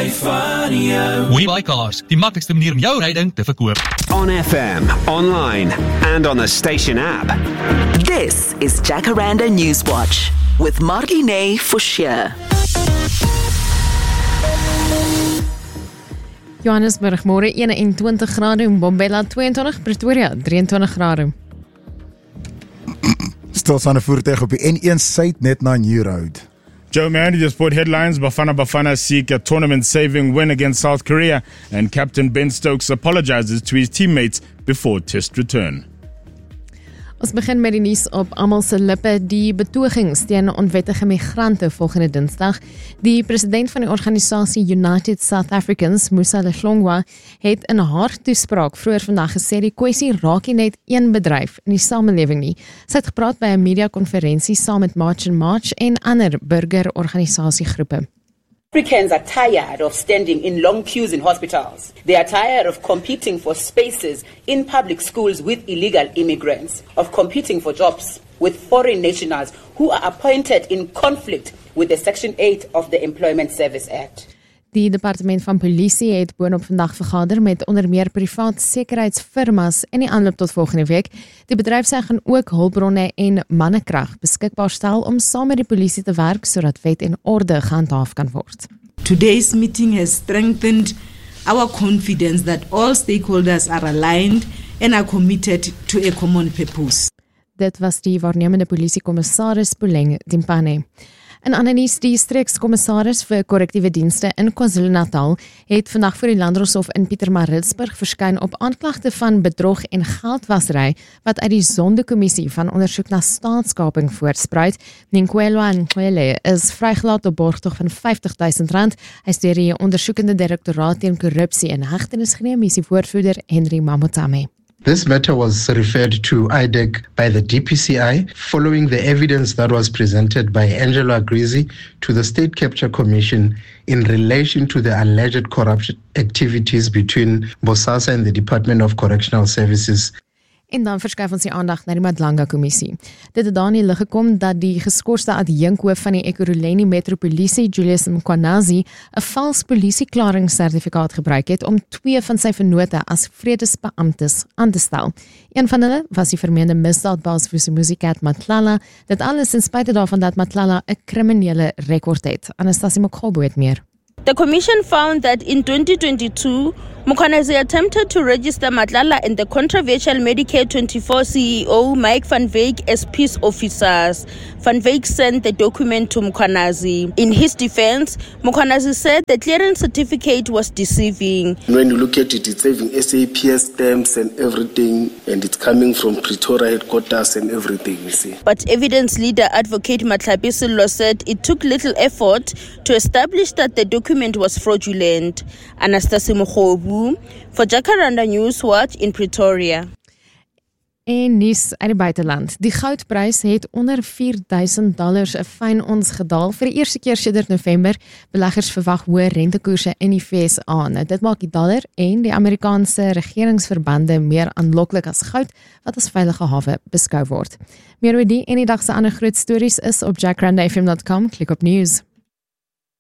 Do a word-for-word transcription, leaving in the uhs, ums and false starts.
WeBuyCars, die maklikste manier om jou ryding te verkoop. On F M, online and on the station app. This is Jacaranda Newswatch with Marlene Forshire. Johannesburg môre eenentwintig grade, Mbombela tweeëntwintig, Pretoria drieëntwintig grade. Stilstaande voertuig op die N een Suid net na New Road. Joe Mandy, the sport headlines. Bafana Bafana seek a tournament-saving win against South Korea, and Captain Ben Stokes apologizes to his teammates before test return. Ons begin met die nuus op almal se lippe, die betogings teen onwettige migrante volgende Dinsdag. Die president van die organisasie United South Africans, Musa Lehlongwa, het in haar toespraak vroeër vandag gesê die kwessie raak nie net een bedryf in die samelewing nie. Sy het gepraat by 'n media-konferensie saam met March and March en ander burgerorganisasiegroepe. Africans are tired of standing in long queues in hospitals. They are tired of competing for spaces in public schools with illegal immigrants, of competing for jobs with foreign nationals who are appointed in conflict with the Section eight of the Employment Service Act. Die departement van polisie het boonop vandag vergader met onder meer privaat sekuriteitsfirmas in die aanloop tot volgende week. Die bedryf sê gaan ook hulpbronne en mannekrag beskikbaar stel om saam met die polisie te werk sodat wet en orde gehandhaaf kan word. Today's meeting has strengthened our confidence that all stakeholders are aligned and are committed to a common purpose. Dit was die waarnemende polisiekommissaris Puleng Dimpane. En Annelies, die streekskommissaris vir korrektiewe dienste in KwaZulu-Natal, het vandag voor die Landdroshof in Pietermaritzburg verskyn op aanklagte van bedrog en geldwasery wat uit die Zondo-kommissie van ondersoek na staatskaping voortspruit. Ninkwelwa Nkwele is vrygelaat op borgtog van vyftig duisend rand. Hy is deur die ondersoekende direktoraat teen korrupsie in hegtenis geneem, is die woordvoerder Henry Mamotame. This matter was referred to I D E C by the D P C I following the evidence that was presented by Angelo Agrizi to the State Capture Commission in relation to the alleged corruption activities between Bosasa and the Department of Correctional Services. En dan verskuif ons die aandag na die Madlanga-kommissie. Dit het daarin lig gekom dat die geskorste adjunkhoof van die Ekurhuleni Metropolisie, Julius Mkwanazi, 'n vals polisieklaringssertifikaat gebruik het om twee van sy vennote as vredesbeamptes aan te stel. Een van hulle was die vermeende misdaadbaas Vusimuzi-Cat Matlala, dit alles in spite daarvan dat Matlala 'n kriminele rekord het. Anastasie Mokgobo het meer. The commission found that in twenty twenty-two, Mkwanazi attempted to register Matlala and the controversial Medicare twenty-four C E O Mike van Wyk as peace officers. Van Wyk sent the document to Mkwanazi. In his defense, Mkwanazi said the clearance certificate was deceiving. When you look at it, it's having S A P S stamps and everything, and it's coming from Pretoria headquarters and everything, you see. But evidence leader advocate Matlabisilo said it took little effort to establish that the document was fraudulent. Anastasia Mokgobu for Jacaranda Newswatch in Pretoria. En nuus uit die buiteland. Die goudprys het onder vier duisend dollars 'n fyn ons gedaal vir die eerste keer sedert November. Beleggers verwag hoë rentekoerse in die V S A. Nou, dit maak die dollar en die Amerikaanse regeringsverbande meer aanloklik as goud wat as veilige hawe beskou word. Meer oor die en die dag se ander groot stories is op jacaranda f m dot com. Klik op news.